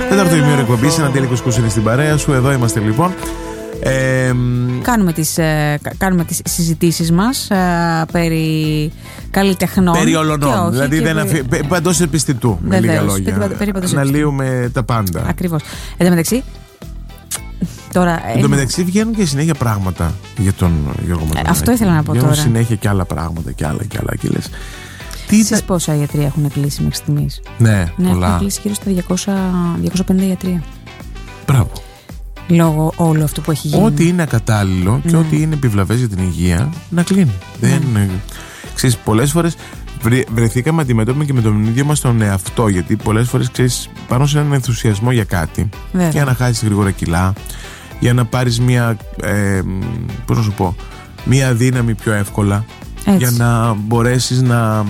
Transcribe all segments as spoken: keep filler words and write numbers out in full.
Τέταρτο ημίωρο εκπομπής, Ανατέλη Κουσκούς είναι στην παρέα σου. Εδώ είμαστε λοιπόν. Ε, κάνουμε, τις, ε, κάνουμε τις συζητήσεις μας ε, περί καλλιτεχνών. Περί ολονών. Δηλαδή δεν περί... αφι... παντός επιστητού. Με λίγα λόγια. Αναλύουμε τα πάντα. Ακριβώς. Εν τω μεταξύ. Τώρα, εν τω μεταξύ βγαίνουν και συνέχεια πράγματα για τον Γιώργο Ματωνάκη. Αυτό ήθελα να πω βγαίνουν τώρα. Συνέχεια και άλλα πράγματα και άλλα και άλλα. Και λες, Εσείς τα... πόσα ιατρία έχουν κλείσει μέχρι στιγμής? Ναι, ναι, πολλά. Έχουν κλείσει γύρω στα διακόσια, διακόσια πενήντα ιατρία. Μπράβο. Λόγω όλου αυτού που έχει γίνει. Ό,τι είναι ακατάλληλο και ναι. ό,τι είναι επιβλαβές για την υγεία να κλείνει. Ναι. Δεν... Ξέρεις, πολλές φορές βρεθήκαμε αντιμετώπιμα και με τον ίδιο μας τον εαυτό. Γιατί πολλές φορές ξέρεις, πάνω σε έναν ενθουσιασμό για κάτι, βέβαια, για να χάσεις γρήγορα κιλά, για να πάρεις μια, ε, πώς να σου πω, μια δύναμη πιο εύκολα, έτσι, για να μπορέσεις να...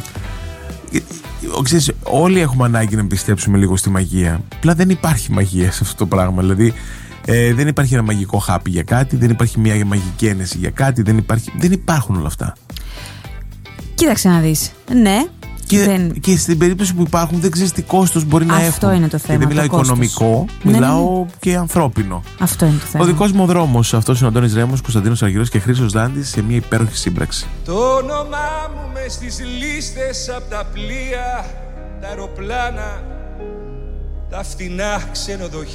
Ξέρεις, όλοι έχουμε ανάγκη να πιστέψουμε λίγο στη μαγεία. Απλά δεν υπάρχει μαγεία σε αυτό το πράγμα. Δηλαδή ε, δεν υπάρχει ένα μαγικό χάπι για κάτι, δεν υπάρχει μια μαγική ένεση για κάτι, δεν, υπάρχει, δεν υπάρχουν όλα αυτά. Κοίταξε να δεις. Ναι. Και, δεν... και στην περίπτωση που υπάρχουν δεν ξέρεις τι κόστος μπορεί να έχουν. Αυτό είναι το θέμα. Και δεν μιλάω οικονομικό, ναι, μιλάω ναι, ναι. και ανθρώπινο. Αυτό είναι το θέμα. Ο δικός μου δρόμος, αυτός είναι ο Αντώνης Ρέμος, Κωνσταντίνος Αργυρός και Χρήστος Δάντης σε μια υπέροχη σύμπραξη. Το όνομά μου μες στις λίστες απ' τα πλοία, τα αεροπλάνα, τα φτηνά ξενοδοχεία.